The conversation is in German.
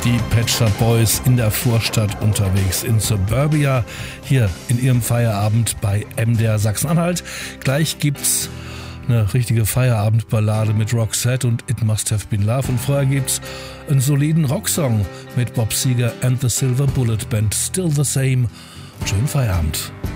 Die Pet Shop Boys in der Vorstadt unterwegs in Suburbia, hier in ihrem Feierabend bei MDR Sachsen-Anhalt. Gleich gibt's eine richtige Feierabendballade mit Roxette und It Must Have Been Love. Und vorher gibt's einen soliden Rocksong mit Bob Seger and the Silver Bullet Band. Still the Same. Schönen Feierabend.